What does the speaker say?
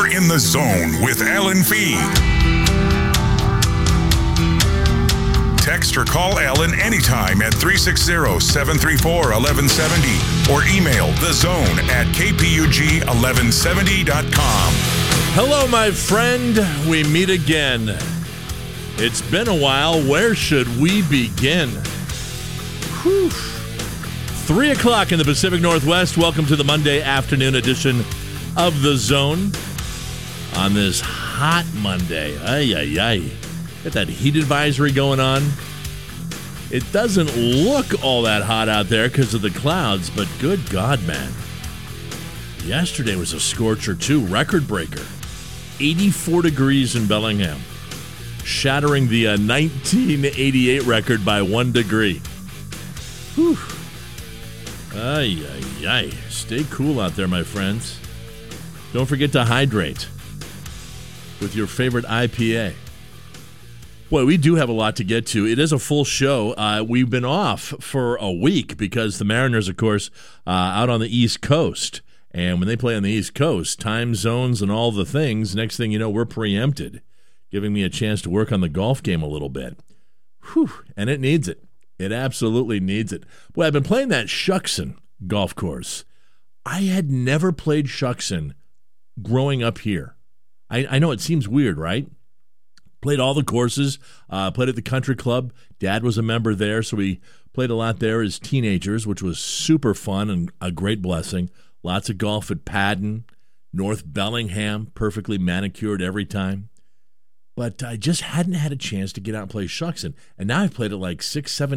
You're in the zone with Alan Fee. Text or call Alan anytime at 360-734-1170 or email thezone@kpug1170.com. Hello, my friend. We meet again. It's been a while. Where should we begin? Whew. 3 o'clock in the Pacific Northwest. Welcome to the Monday afternoon edition of The Zone on this hot Monday. Ay, ay, ay. Got that heat advisory going on. It doesn't look all that hot out there because of the clouds, but good God, man. Yesterday was a scorcher, too. Record breaker. 84 degrees in Bellingham. Shattering the 1988 record by 1 degree. Whew. Ay, ay, ay. Stay cool out there, my friends. Don't forget to hydrate with your favorite IPA. Boy, we do have a lot to get to. It is a full show. We've been off for a week because the Mariners, of course, out on the East Coast. And when they play on the East Coast, time zones and all the things, next thing you know, we're preempted, giving me a chance to work on the golf game a little bit. Whew, and it needs it. It absolutely needs it. Boy, I've been playing that Shuckson golf course. I had never played Shuckson growing up here. I know it seems weird, right? Played all the courses, played at the country club. Dad was a member there, so we played a lot there as teenagers, which was super fun and a great blessing. Lots of golf at Paddon, North Bellingham, perfectly manicured every time. But I just hadn't had a chance to get out and play Shuckson. And now I've played it like 6, 7